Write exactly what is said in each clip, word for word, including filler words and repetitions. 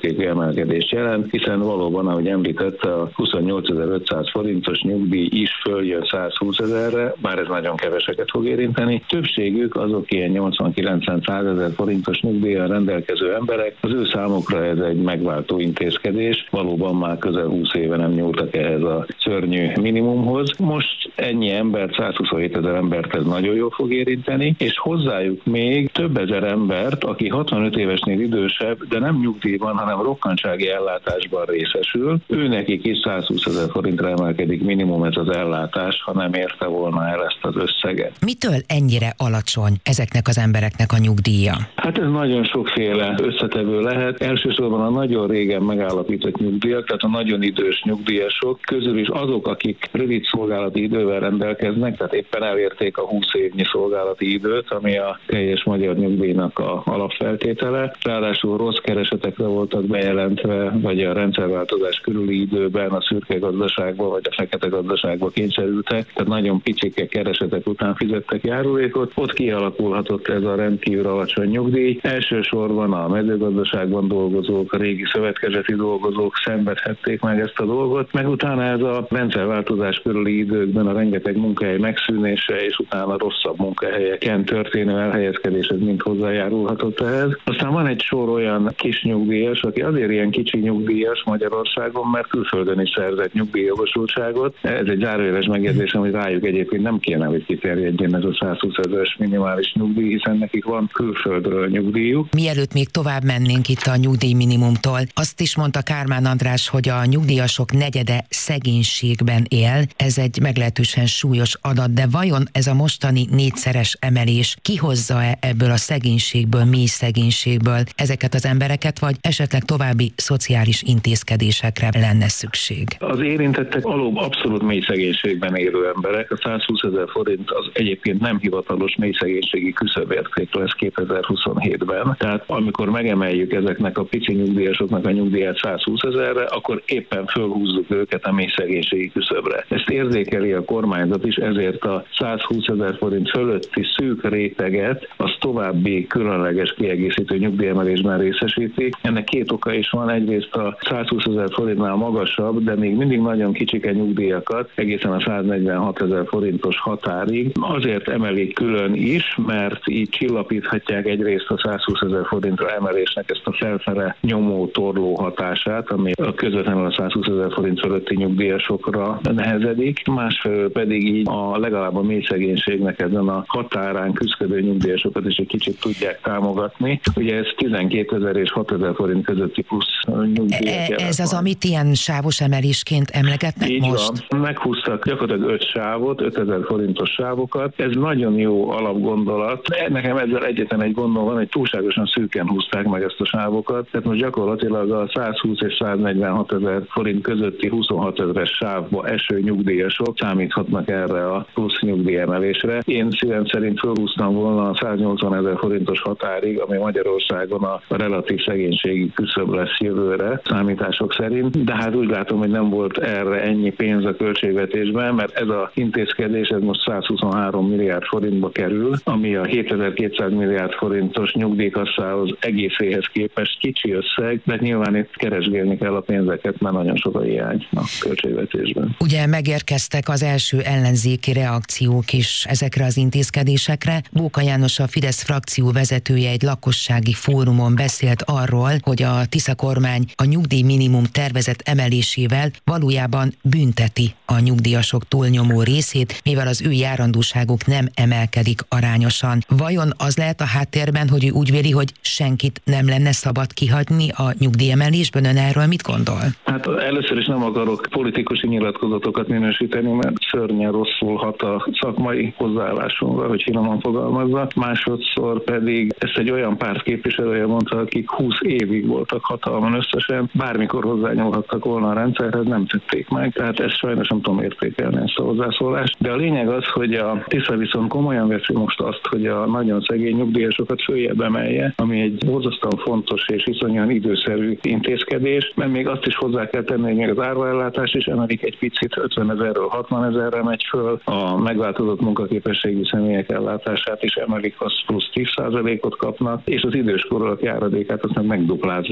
mértékű emelkedést jelent, hiszen valóban, ahogy említette, a huszonnyolcezer-ötszáz forintos nyugdíj is följön százhúszezerre, bár ez nagyon keveseket fog érinteni. Többségük azok ilyen nyolcvan-kilencven-százezer forintos nyugdíjjal rendelkező emberek, az ő számukra ez egy megváltó intézkedés, valóban már közel húsz éve nem nyúltak ehhez a szörnyű minimumhoz. Most ennyi embert, százhuszonhétezer embert ez nagyon jól fog érinteni, és hozzájuk még több ezer embert, aki hatvanöt évesnél idősebb, de nem nyugdíjban, hanem rokkantsági ellátásban részesül. Ő nekik is százhúszezer forintra emelkedik minimum ez az ellátás, ha nem érte volna el ezt az összeget. Mitől ennyire alacsony ezeknek az embereknek a nyugdíja? Hát ez nagyon sokféle összetevő lehet. Elsősorban a nagyon régen megállapított nyugdíjak, tehát a nagyon idős nyugdíjasok közül is azok, akik rövid szolgálati idővel rendelkeznek, tehát éppen elérték a húsz évnyi szolgálati időt, ami a teljes magyar nyugdíjnak a alapfeltétele. Ráadásul rossz keresetekre voltak bejelentve, vagy a rendszerváltozás körüli időben a szürke gazdaságba, vagy a fekete gazdaságba kényszerültek, tehát nagyon picike keresetek után fizettek járulékot. Ott kialakulhatott ez a rendkívül alacsony nyugdíj. Elsősorban a mezőgazdaságban dolgozók, a régi szövetkezeti dolgozók szenvedhették meg ezt a dolgot, meg utána ez a rendszerváltozás körüli időkben a rengeteg munkahely megszűnése, és utána rosszabb munkahelyeken történő elhelyezkedés, ez mind hozzájárulhatott ehhez. Aztán van egy sor olyan kis nyugdíjas, aki azért ilyen kicsi nyugdíjas Magyarországon, mert külföldön is szerzett nyugdíjjogosultságot. Ez egy zárójeles megjegyzésem, hogy rájuk egyébként nem kéne, hogy kiterjedjen ez a százhúszezeres minimális nyugdíj, hiszen nekik van külföldről nyugdíjuk. Mielőtt még tovább mennénk itt a nyugdíj minimumtól, azt is mondta Kármán András, hogy a nyugdíjasok negyede szegénységben él. Ez egy meglehetősen súlyos adat, de vajon ez a mostani négyszeres emelés kihozza-e ebből a szegénységből, mély szegénységből ezeket az embereket, vagy esetleg további szociális intézkedésekre lenne szükség? Az érintettek alól abszolút mély szegénységben élő emberek. A százhúszezer forint az egyébként nem hivatalos mély szegénységi küszöbérték lesz kétezer-huszonhétben. Tehát amikor megemeljük ezeknek a pici nyugdíjasoknak a nyugdíját százhúszezerre, akkor éppen fölhúzzuk őket a mély szegénységi küszöbre. Ezt érzékeli a kormányzat is, ezért a százhúszezer forint fölötti szűk réteget az további különleges kiegészítő nyugdíjemelésben részesíti. Ennek két oka is van. Egyrészt a százhúszezer forintnál magasabb, de még mindig nagyon kicsike nyugdíjakat, egészen a száznegyvenhatezer forintos határig. Azért emelik külön is, mert így csillapíthatják egyrészt a százhúszezer forintra emelésnek ezt a felfele nyomó torló hatását, ami a közvetlenül a százhúszezer forint fölötti nyugdíjasokra nehezedik. Másfelől pedig így a legalább a mély szegénységnek ezen a határán küszködő nyugdíjasokat is egy kicsit tudják támogatni. Ugye ez tizenkétezer és hatezer forint közötti plusz nyugdíjat jelent. Ez az, amit ilyen sávos emelésként emlegetnek így most? Van. Meghúztak gyakorlatilag öt sávot, ötezer forintos sávokat. Ez nagyon jó alapgondolat. Nekem ezzel egyetlen egy gondom van, hogy túlságosan szűken húzták meg ezt a sávokat. Tehát most gyakorlatilag a százhúsz és száznegyvenhat ezer forint közötti huszonhat ezeres sávba eső nyugdíjasok számíthatnak erre a plusz nyugdíjemelésre. Én szívem szerint fölhúztam volna a száznyolcvan ezer forintos határig, ami Magyarországon a relatív szegénységi küszöb lesz jövőre számítások szerint, de hát úgy látom, hogy nem volt erre ennyi pénz a költségvetésben, mert ez az intézkedés ez most százhuszonhárom milliárd forintba kerül, ami a hétezer-kétszáz milliárd forintos nyugdíjkasszához egészéhez képest kicsi összeg, de nyilván itt keresgélni kell a pénzeket, mert nagyon sok a hiány a költségvetésben. Ugye megérkeztek az első ellenzéki reakciók is ezekre az intézkedésekre. Bóka János, a Fidesz frakció vezetője egy lakossági fórumon beszélt arról, hogy a Tisza kormány a nyugdíj minimum tervezett emelésével valójában bünteti a nyugdíjasok túlnyomó részét, mivel az ő járandóságuk nem emelkedik arányosan. Vajon az lehet a háttérben, hogy ő úgy véli, hogy senkit nem lenne szabad kihagyni a nyugdíjemelésben? Ön erről mit gondol? Hát először is nem akarok politikusi nyilatkozatokat minősíteni, mert szörnyen rosszul hat a szakmai hozzáállásunkra, hogy finoman fogalmazza. Másodszor pedig ezt egy olyan párt képviselője mondta, akik húsz évig voltak hatalmon összesen, bármikor hozzányúlhattak volna a rendszerhez, nem tették meg. Tehát ezt sajnos nem tudom értékelni, ezt a hozzászólást. De a lényeg az, hogy a Tisza viszont komolyan veszi most azt, hogy a nagyon szegény nyugdíjasokat följebb emelje, ami egy borzasztóan fontos és iszonyan időszerű intézkedés, mert még azt is hozzá kell tenni, hogy még az áruellátás is emelik egy picit, ötven ezerről hatvan ezerre megy föl, a megváltozott munkaképességű személyek ellátását is emelik, az plusz tíz százalékot kapnak, és az időskorúak járadékát azt meg megduplázzák.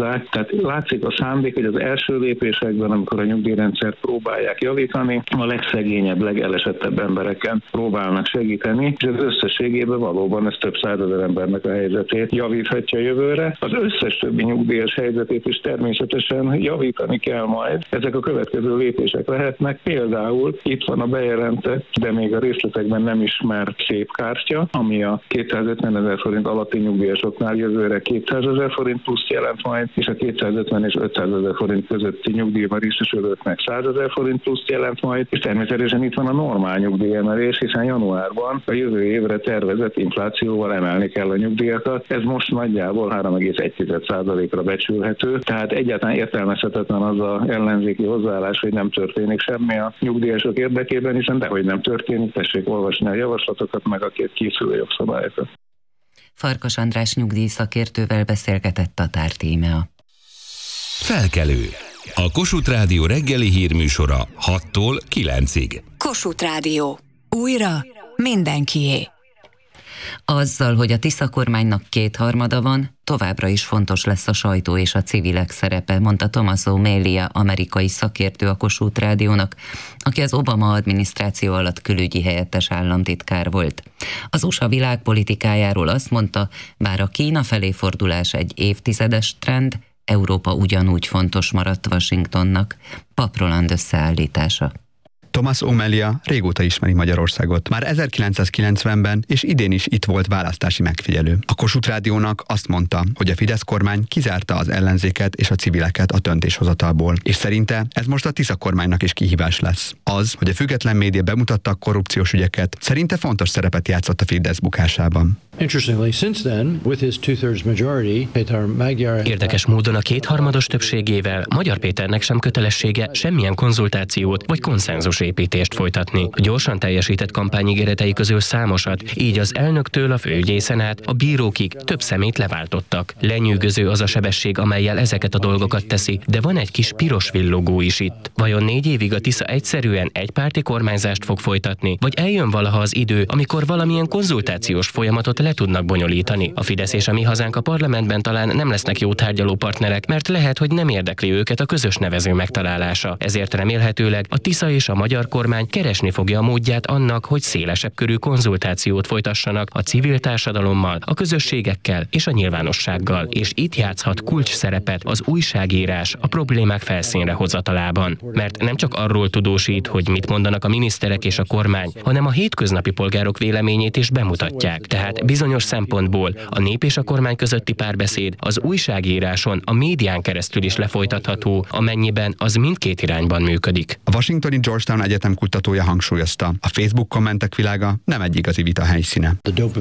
hozzák. Tehát látszik a szándék, hogy az első lépésekben, amikor a nyugdíjrendszert próbálják javítani, a legszegényebb, legelesettebb embereken próbálnak segíteni, és az összességében valóban ez több százezer embernek a helyzetét javíthatja jövőre. Az összes többi nyugdíjas helyzetét is természetesen javítani kell majd. Ezek a következő lépések lehetnek. Például itt van a bejelentett, de még a részletekben nem ismert szép kártya, ami a kétszázötvenezer forint alatti nyugdíjasoknál jövőre kétszázezer forint plusz jelent majd, és a kétszázötven és ötszázezer forint közötti nyugdíjban részesülőknek százezer forint plusz jelent majd, és természetesen itt van a normál nyugdíjemelés, hiszen januárban a jövő évre tervezett inflációval emelni kell a nyugdíjakat. Ez most nagyjából három egész egy százalékra becsülhető, tehát egyáltalán értelmezhetetlen az a ellenzéki hozzáállás, hogy nem történik semmi a nyugdíjasok érdekében, hiszen dehogy nem történik, tessék olvasni a javaslatokat, meg a két készülő jogszabályokat. Farkas András nyugdíjszakértővel beszélgetett a Tatár Tímea. Felkelő. A Kossuth Rádió reggeli hírműsora hattól kilencig. Kossuth Rádió. Újra mindenkié. Azzal, hogy a Tisza kormánynak kétharmada van, továbbra is fontos lesz a sajtó és a civilek szerepe, mondta Thomas O'Malley, amerikai szakértő a Kossuth Rádiónak, aki az Obama adminisztráció alatt külügyi helyettes államtitkár volt. Az u es á világpolitikájáról azt mondta, bár a Kína felé fordulás egy évtizedes trend, Európa ugyanúgy fontos maradt Washingtonnak. Pap Roland összeállítása. Thomas O'Malley régóta ismeri Magyarországot. Már ezerkilencszázkilencvenben és idén is itt volt választási megfigyelő. A Kossuth Rádiónak azt mondta, hogy a Fidesz kormány kizárta az ellenzéket és a civileket a döntéshozatalból, és szerinte ez most a Tisza kormánynak is kihívás lesz. Az, hogy a független média bemutatta a korrupciós ügyeket, szerinte fontos szerepet játszott a Fidesz bukásában. Érdekes módon a kétharmados többségével Magyar Péternek sem kötelessége semmilyen konzultációt vagy konszenzusépítést folytatni. A gyorsan teljesített kampányígéretei közül számosat, így az elnöktől a főügyészen át a bírókig több szemét leváltottak. Lenyűgöző az a sebesség, amellyel ezeket a dolgokat teszi, de van egy kis piros villogó is itt. Vajon négy évig a Tisza egyszerűen egypárti kormányzást fog folytatni, vagy eljön valaha az idő, amikor valamilyen konzultációs folyamatot le tudnak bonyolítani? A Fidesz és a Mi Hazánk a parlamentben talán nem lesznek jó tárgyaló partnerek, mert lehet, hogy nem érdekli őket a közös nevező megtalálása. Ezért remélhetőleg a Tisza és a magyar kormány keresni fogja a módját annak, hogy szélesebb körű konzultációt folytassanak a civil társadalommal, a közösségekkel és a nyilvánossággal. És itt játszhat kulcs szerepet az újságírás a problémák felszínre hozatalában. Mert nem csak arról tudósít, hogy mit mondanak a miniszterek és a kormány, hanem a hétköznapi polgárok véleményét is bemutatják. Tehát bizonyos szempontból a nép és a kormány közötti párbeszéd az újságíráson, a médián keresztül is lefolytatható, amennyiben az mindkét irányban működik. A washingtoni Georgetown Egyetem kutatója hangsúlyozta, a Facebook kommentek világa nem egy igazi vita helyszíne.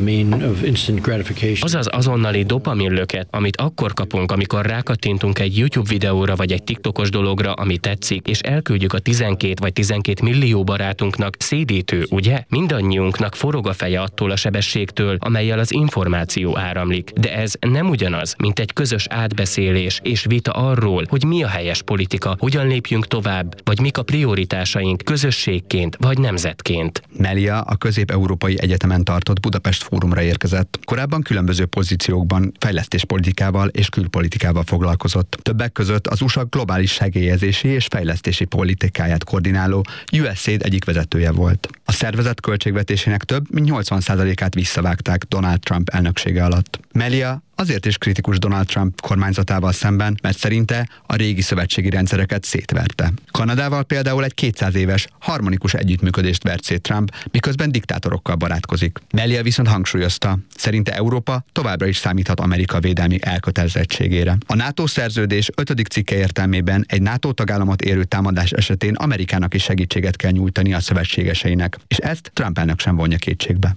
Az az azonnali dopaminlöket, amit akkor kapunk, amikor rákattintunk egy YouTube videóra vagy egy TikTokos dologra, ami tetszik, és elküldjük a tizenkét vagy tizenkét millió barátunknak, szédítő, ugye? Mindannyiunknak forog a feje attól a sebességtől, amellyel az információ áramlik. De ez nem ugyanaz, mint egy közös átbeszélés és vita arról, hogy mi a helyes politika, hogyan lépjünk tovább, vagy mik a prioritásaink közösségként vagy nemzetként. Melia a Közép-Európai Egyetemen tartott Budapest Fórumra érkezett. Korábban különböző pozíciókban fejlesztéspolitikával és külpolitikával foglalkozott. Többek között az u es á globális segélyezési és fejlesztési politikáját koordináló u es á i dé egyik vezetője volt. A szervezet költségvetésének több mint nyolcvan százalékát visszavágták Donald Trump elnöksége alatt. Melia azért is kritikus Donald Trump kormányzatával szemben, mert szerinte a régi szövetségi rendszereket szétverte. Kanadával például egy kétszáz éves harmonikus együttműködést vert szét Trump, miközben diktátorokkal barátkozik. Melia viszont hangsúlyozta, szerinte Európa továbbra is számíthat Amerika védelmi elkötelezettségére. A NATO szerződés ötödik cikke értelmében egy NATO tagállamot érő támadás esetén Amerikának is segítséget kell nyújtani a szövetségeseinek, és ezt Trump elnök sem vonja kétségbe.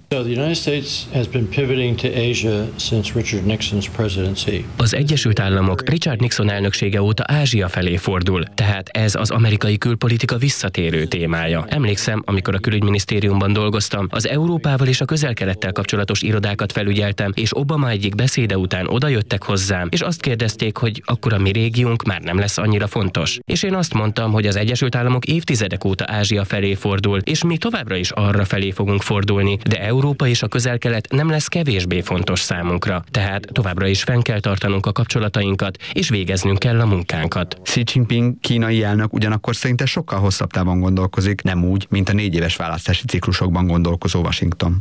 Az Egyesült Államok Richard Nixon elnöksége óta Ázsia felé fordul, tehát ez az amerikai külpolitika visszatérő témája. Emlékszem, amikor a külügyminisztériumban dolgoztam, az Európával és a Közel-Kelettel kapcsolatos irodákat felügyeltem, és Obama egyik beszéde után odajöttek hozzám, és azt kérdezték, hogy akkor a mi régiónk már nem lesz annyira fontos. És én azt mondtam, hogy az Egyesült Államok évtizedek óta Ázsia felé fordul, és mi továbbra is arra felé fogunk fordulni, de Európa és a Közel-Kelet nem lesz kevésbé fontos számunkra. Tehát továbbra is fenn kell tartanunk a kapcsolatainkat, és végeznünk kell a munkánkat. Xi Jinping kínai elnök ugyanakkor szerinte sokkal hosszabb távon gondolkozik, nem úgy, mint a négy éves választási ciklusokban gondolkozó Washington.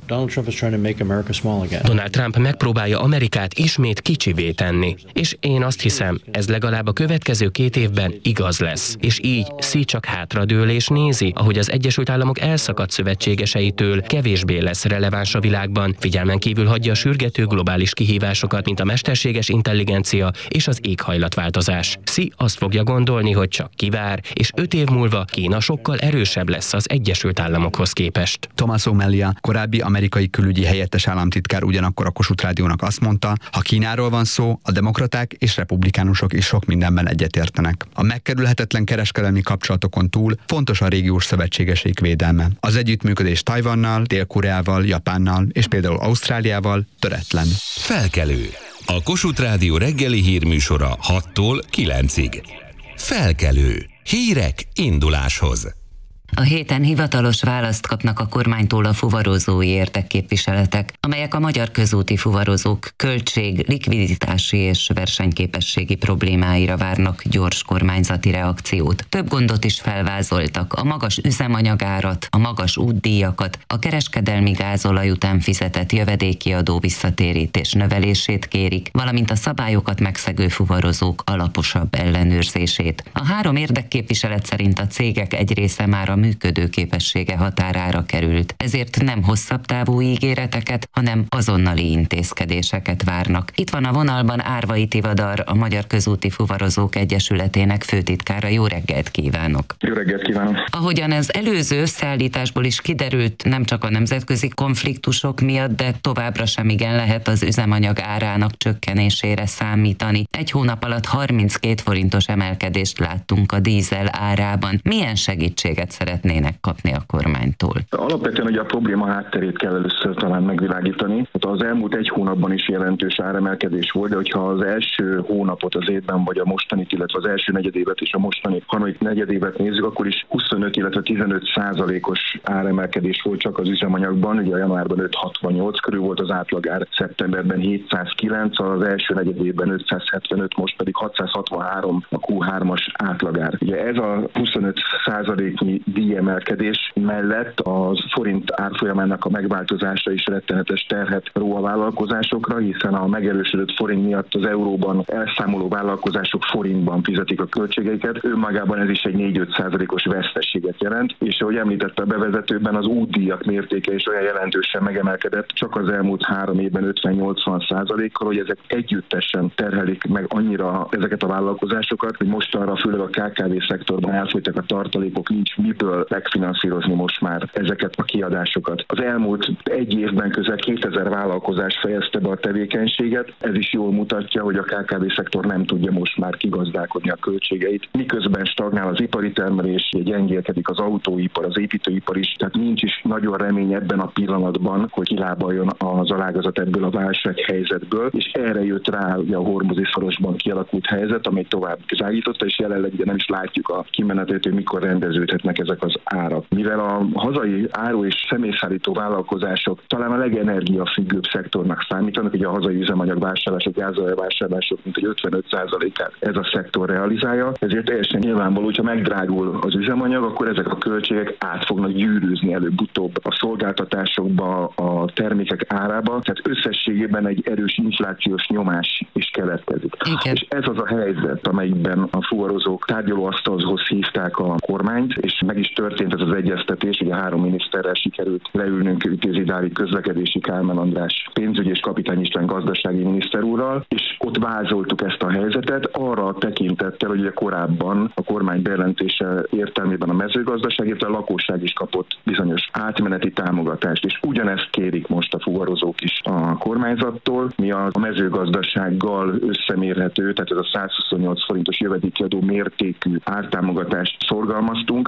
Donald Trump megpróbálja Amerikát ismét kicsivé tenni, és én azt hiszem, ez legalább a következő két évben igaz lesz. És így Xi csak hátradől és nézi, ahogy az Egyesült Államok elszakadt szövetségeseitől kevésbé lesz releváns a világban, figyelmen kívül hagyja a sürgető globális kihívásokat, mint a mesterséges intelligencia és az éghajlatváltozás. Xi azt fogja gondolni, hogy csak kivár, és öt év múlva Kína sokkal erősebb lesz az Egyesült Államokhoz képest. Tommaso Melia, korábbi amerikai külügyi helyettes államtitkár ugyanakkor a Kossuth Rádiónak azt mondta, ha Kínáról van szó, a demokraták és republikánusok is sok mindenben egyetértenek. A megkerülhetetlen kereskedelmi kapcsolatokon túl fontos a régiós szövetségeseik védelme. Az együttműködés Tajvannal, Dél-Koreával, Japánnal és például Ausztráliával töretlen. Felkelő. A Kossuth Rádió reggeli hírműsora hattól kilencig. Felkelő. Hírek induláshoz. A héten hivatalos választ kapnak a kormánytól a fuvarozói érdekképviseletek, amelyek a magyar közúti fuvarozók költség, likviditási és versenyképességi problémáira várnak gyors kormányzati reakciót. Több gondot is felvázoltak, a magas üzemanyagárat, a magas útdíjakat, a kereskedelmi gázolaj után fizetett jövedéki adó visszatérítés növelését kérik, valamint a szabályokat megszegő fuvarozók alaposabb ellenőrzését. A három érdekképviselet szerint a cégek egy része már a működő képessége határára került. Ezért nem hosszabb távú ígéreteket, hanem azonnali intézkedéseket várnak. Itt van a vonalban Árvai Tivadar, a Magyar Közúti Fuvarozók Egyesületének főtitkára. Jó reggelt kívánok! Jó reggelt kívánok! Ahogyan az előző összeállításból is kiderült, nem csak a nemzetközi konfliktusok miatt, de továbbra sem igen lehet az üzemanyag árának csökkenésére számítani. Egy hónap alatt harminckét forintos emelkedést láttunk a dízel árában. Milyen segítséget szeretnének kapni a kormánytól? Alapvetően ugye a probléma hátterét kell először talán megvilágítani. Az elmúlt egy hónapban is jelentős áremelkedés volt, de hogyha az első hónapot az évben, vagy a mostanit, illetve az első negyedévet és a mostani harmadik negyedévet nézzük, akkor is huszonöt, illetve tizenöt százalékos áremelkedés volt csak az üzemanyagban. Ugye a januárban öt hatvannyolc körül volt az átlagár, szeptemberben hétszázkilenc, az első negyedévben ötszázhetvenöt, most pedig hatszázhatvanhárom a kú hármas átlagár. Ugye ez a huszonöt százaléknyi díjemelkedés mellett a forint árfolyamának a megváltozása is rettenetes terhet ró a vállalkozásokra, hiszen a megerősödött forint miatt az euróban elszámoló vállalkozások forintban fizetik a költségeiket. Önmagában ez is egy négy-öt százalékos veszteséget jelent, és ahogy említette a bevezetőben, az útdíjak mértéke is olyan jelentősen megemelkedett csak az elmúlt három évben ötven-nyolcvan százalékkal, hogy ezek együttesen terhelik meg annyira ezeket a vállalkozásokat, hogy most arra főleg a ká ká vé szektorban elfogytak a tartalékok, nincs miből megfinanszírozni most már ezeket a kiadásokat. Az elmúlt egy évben közel kétezer vállalkozás fejezte be a tevékenységet, ez is jól mutatja, hogy a ká ká vé szektor nem tudja most már kigazdálkodni a költségeit. Miközben stagnál az ipari termelés, gyengélkedik az autóipar, az építőipar is, tehát nincs is nagyon remény ebben a pillanatban, hogy kilábaljon az alágazat ebből a válsághelyzetből, és erre jött rá ugye a hormuzi szorosban kialakult helyzet, amely tovább zágította, és jelenleg ugye nem is látjuk a kimenetét, hogy mikor rendeződhetnek ezek az árak. Mivel a hazai áru- és személyszállító vállalkozások talán a legenergiafüggőbb szektornak számítanak, ugye a hazai üzemanyag vásárlások, gázolaj vásárlások mint egy ötvenöt százalékát ez a szektor realizálja, ezért teljesen nyilvánvaló, hogyha megdrágul az üzemanyag, akkor ezek a költségek át fognak gyűrűzni előbb-utóbb a szolgáltatásokba, a termékek árába, tehát összességében egy erős inflációs nyomás is keletkezik. Igen. És ez az a helyzet, amelyikben a fuvarozók tárgyalóasztalhoz hívták a kormányt, és meg is történt ez az egyeztetés, ugye három miniszterrel sikerült leülnünk, Vitézi Dávid közlekedési, Kálmán András pénzügyi és Kapitány István gazdasági miniszter úrral, és ott vázoltuk ezt a helyzetet, arra tekintettel, hogy ugye korábban a kormány bejelentése értelmében a mezőgazdaság, illetve a lakosság is kapott bizonyos átmeneti támogatást, és ugyanezt kérik most a fuvarozók is a kormányzattól. Mi a mezőgazdasággal összemérhető, tehát ez a százhuszonnyolc forintos jövedéki adó mértékű ártámogatást szorgalmaztunk, illetve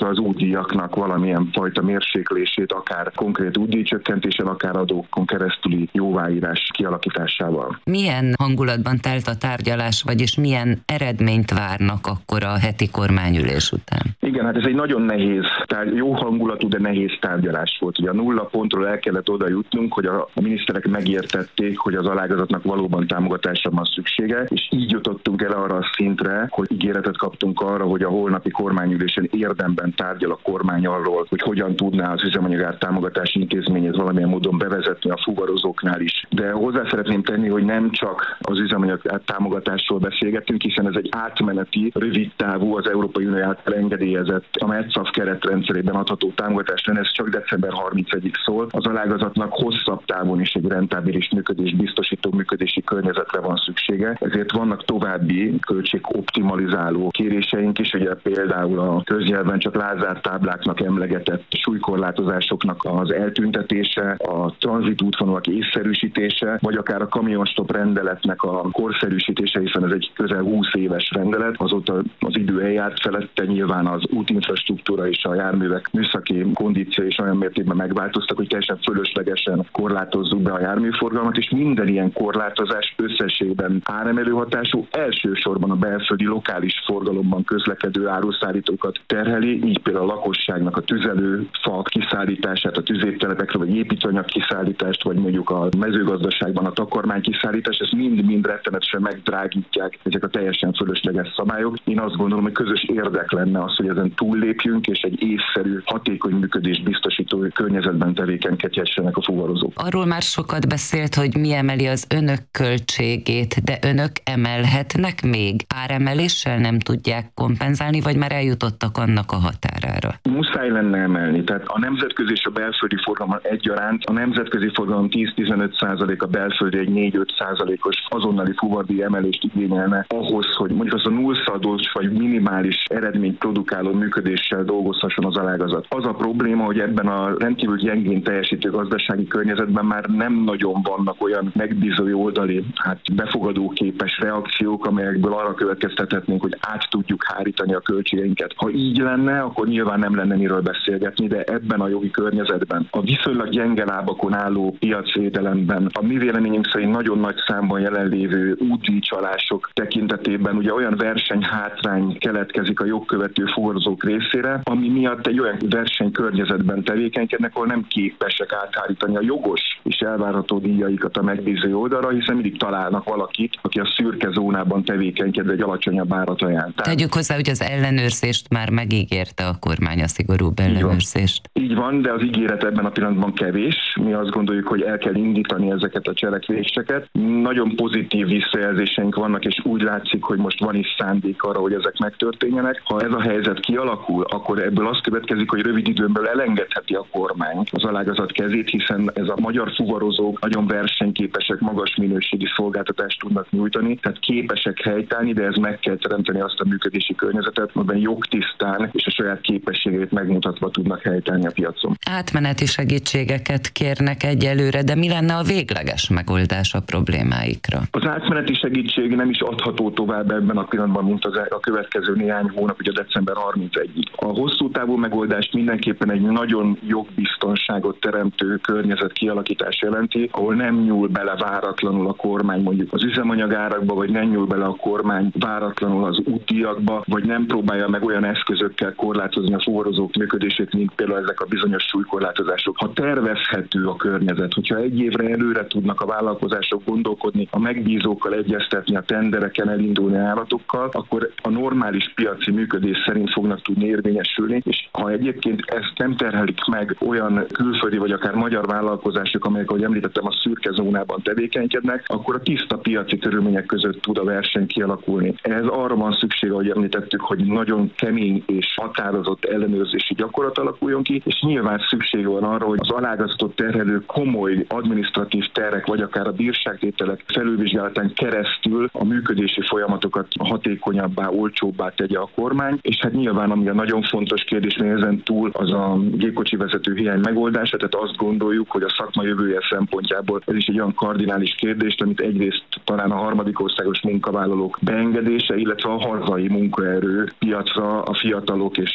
az útdíjaknak valamilyen fajta mérséklését, akár konkrét útdíjcsökkentéssel, akár adókon keresztüli jóváírás kialakításával. Milyen hangulatban telt a tárgyalás, vagyis milyen eredményt várnak akkor a heti kormányülés után? Igen, hát ez egy nagyon nehéz, tárgy, jó hangulatú, de nehéz tárgyalás volt. Ugye a nulla pontról el kellett oda jutnunk, hogy a miniszterek megértették, hogy az alágazatnak valóban támogatásra van szüksége, és így jutottunk el arra a szintre, hogy ígéretet kaptunk arra, hogy a holnapi kormányülésen érdemben tárgyal a kormány arról, hogy hogyan tudná az üzemanyagár támogatási intézményét valamilyen módon bevezetni a fuvarozóknál is. De hozzá szeretném tenni, hogy nem csak az üzemanyagár támogatásról beszélgetünk, hiszen ez egy átmeneti, rövid távú, az Európai Unió által engedélyezett, a METSZAF keretrendszerében adható támogatás lenne, ez csak december harmincadikáig szól. Az alágazatnak hosszabb távon is egy rentábilis működés, biztosító működési környezetre van szüksége, ezért vannak további költségoptimalizáló kéréseink is, ugye például a köznyelven csak lázártábláknak emlegetett súlykorlátozásoknak az eltüntetése, a tranzitútvonalak észszerűsítése, vagy akár a kamionstop rendeletnek a korszerűsítése, hiszen ez egy közel húsz éves rendelet, azóta az idő eljárt felette, nyilván az útinfrastruktúra és a járművek műszaki kondíció is olyan mértékben megváltoztak, hogy teljesen fölöslegesen korlátozzuk be a járműforgalmat, és minden ilyen korlátozás összességben áremelő hatású, elsősorban a belföldi lokális forgalomban közlekedő áruszállítókat terheli, így például a lakosságnak a tüzelőfa kiszállítását, a tüzértelepekre, vagy építőanyag kiszállítást, vagy mondjuk a mezőgazdaságban a takarmány kiszállítást, ezt mind-mind rettenetesen megdrágítják ezek a teljesen fölösleges szabályok. Én azt gondolom, hogy közös érdek lenne az, hogy ezen túllépjünk, és egy észszerű, hatékony működés biztosító környezetben tevékenykedhessenek a fuvarozók. Arról már sokat beszélt, hogy mi emeli az önök költségét, de önök emelhetnek még? Áremeléssel nem tudják kompenzálni, vagy már eljutottak annak a határára? Muszáj lenne emelni. Tehát a nemzetközi és a belföldi forgalom egyaránt, a nemzetközi forgalom tíz-tizenöt százalék, a belföldi egy négy-öt százalékos azonnali fuvardíj emelést igényelne ahhoz, hogy mondjuk az a nullszaldós vagy minimális eredményt produkáló működéssel dolgozhasson az alágazat. Az a probléma, hogy ebben a rendkívül gyengén teljesítő gazdasági környezetben már nem nagyon vannak olyan megbízó oldali, hát befogadóképes reakciók, amelyekből arra következtethetnénk, hogy át tudjuk hárítani a költségeinket. Ha így lenne, akkor nyilván nem lenne miről beszélgetni, de ebben a jogi környezetben, a viszonylag gyenge lábakon álló piacvédelemben, a mi véleményünk szerint nagyon nagy számban jelenlévő útdíjcsalások tekintetében ugye olyan versenyhátrány keletkezik a jogkövető fuvarozók részére, ami miatt egy olyan versenykörnyezetben tevékenykednek, ahol nem képesek áthárítani a jogos és elvárható díjaikat a megbízó oldalra, hiszen mindig találnak valakit, aki a szürke zónában tevékenykedve egy alacsonyabb árat ajánl. Tegyük hozzá, hogy az ellenőrzést már megígérte a kormány, a szigorúbb ellenőrzést. Így van, Így van, de az ígéret ebben a pillanatban kevés. Mi azt gondoljuk, hogy el kell indítani ezeket a cselekvéseket. Nagyon pozitív visszajelzéseink vannak, és úgy látszik, hogy most van is szándék arra, hogy ezek megtörténjenek. Ha ez a helyzet kialakul, akkor ebből az következik, hogy rövid időn belül elengedheti a kormány az alágazat kezét, hiszen ez a magyar fuvarozók nagyon versenyképesek, magas minőségi szolgáltatást tudnak nyújtani, tehát képesek helytállni, de ez meg kell teremteni azt a működési környezetet, amiben jogtisztán és a saját képességét megmutatva tudnak helytállni a piacon. Átmeneti segítségeket kérnek egyelőre, de mi lenne a végleges megoldás a problémáikra? Az átmeneti segítség nem is adható tovább ebben a pillanatban, mint az a következő néhány hónap, ugye december harmincadikáig. A hosszú távú megoldást mindenképpen egy nagyon jogbiztonságot teremtő környezet kialakítás jelenti, ahol nem nyúl bele váratlanul a kormány mondjuk az üzemanyagárakba, vagy nem nyúl bele a kormány váratlanul az útdíjakba, vagy nem próbálja meg olyan eszközökkel korlátozni a fuvarozók működését, mint például ezek a bizonyos súlykorlátozások. Ha tervezhető a környezet, hogyha egy évre előre tudnak a vállalkozások gondolkodni, a megbízókkal egyeztetni, a tendereken elindulni állatokkal, akkor a normális piaci működés szerint fognak tudni érvényesülni, és ha egyébként ezt nem terhelik meg olyan külföldi vagy akár magyar vállalkozások, amelyek, ahogy említettem, a szürke zónában tevékenykednek, akkor a tiszta piaci körülmények között tud a verseny kialakulni. Ez arra van szükség, ahogy említettük, hogy nagyon kemény és határozott ellenőrzési gyakorlat alakuljon ki, és nyilván szükség van arra, hogy az alágazatot terhelő komoly adminisztratív terek, vagy akár a bírságtételek felülvizsgálatán keresztül a működési folyamatokat hatékonyabbá, olcsóbbá tegye a kormány, és hát nyilván ami a nagyon fontos kérdés, még ezen túl az a gépkocsi vezető hiány megoldása, tehát azt gondoljuk, hogy a szakma jövője szempontjából ez is egy olyan kardinális kérdés, amit egyrészt talán a harmadik országos munkavállalók beengedése, illetve a hazai munkaerő piacra a fiatalok és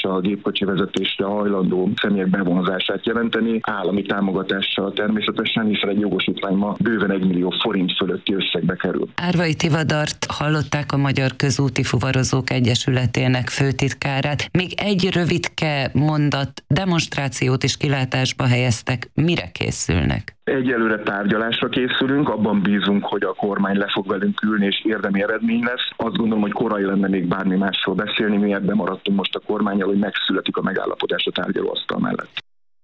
a gépkocsi vezetésre hajlandó személyek bevonzását jelenteni, állami támogatással természetesen, hiszen egy jogosítvány ma bőven egy millió forint fölötti összegbe kerül. Árvai Tivadart hallották, a Magyar Közúti Fuvarozók Egyesületének főtitkárát. Még egy rövidke mondat, demonstrációt is kilátásba helyeztek. Mire készülnek? Egyelőre tárgyalásra készülünk, abban bízunk, hogy a kormány le fog velünk ülni, és érdemi eredmény lesz. Azt gondolom, hogy korai lenne még bármi másról beszélni, mi ebben maradtunk most a kormánnyal, hogy megszületik a megállapodás a tárgyalóasztal mellett.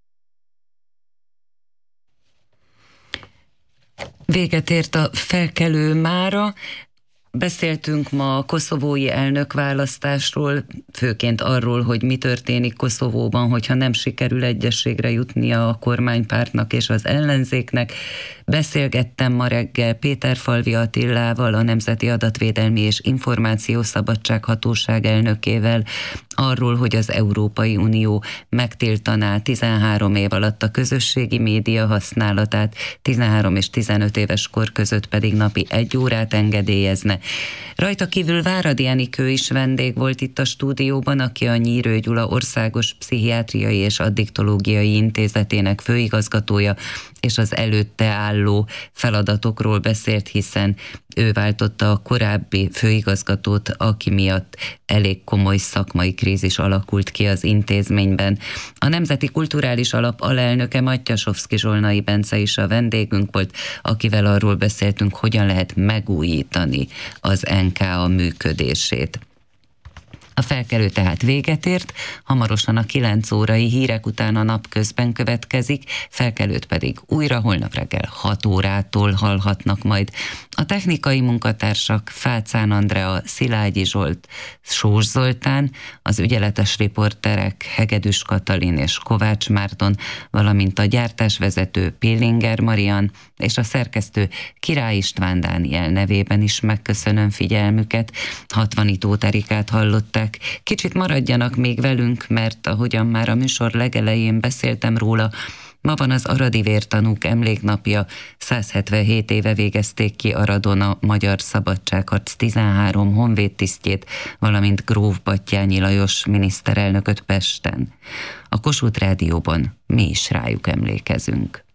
Véget ért a felkelő mára. Beszéltünk ma a koszovói elnökválasztásról, főként arról, hogy mi történik Koszovóban, hogyha nem sikerül egyességre jutnia a kormánypártnak és az ellenzéknek. Beszélgettem ma reggel Péterfalvi Attilával, a Nemzeti Adatvédelmi és Információszabadság Hatóság elnökével, arról, hogy az Európai Unió megtiltaná tizenhárom év alatt a közösségi média használatát, tizenhárom és tizenöt éves kor között pedig napi egy órát engedélyezne. Rajta kívül Váradi Enikő is vendég volt itt a stúdióban, aki a Nyírő Gyula Országos Pszichiátriai és Addiktológiai Intézetének főigazgatója, és az előtte álló feladatokról beszélt, hiszen ő váltotta a korábbi főigazgatót, aki miatt elég komoly szakmai krízis alakult ki az intézményben. A Nemzeti Kulturális Alap alelnöke Mattyasovszky Zsolnai Bence is a vendégünk volt, akivel arról beszéltünk, hogyan lehet megújítani az en ká á működését. A felkelő tehát véget ért, hamarosan a kilenc órai hírek után a napközben következik, felkelőt pedig újra holnap reggel hat órától hallhatnak majd. A technikai munkatársak Fácán Andrea, Szilágyi Zsolt, Sós Zoltán, az ügyeletes riporterek Hegedűs Katalin és Kovács Márton, valamint a gyártásvezető Pillinger Marian és a szerkesztő Király István Dániel nevében is megköszönöm figyelmüket. Hatvanitó Erikát hallották. Kicsit maradjanak még velünk, mert ahogyan már a műsor legelején beszéltem róla, ma van az aradi vértanúk emléknapja, száz hetvenhét éve végezték ki Aradon a Magyar Szabadságharc tizenhárom honvédtisztjét, valamint Gróf Batthyány Lajos miniszterelnököt Pesten. A Kossuth Rádióban mi is rájuk emlékezünk.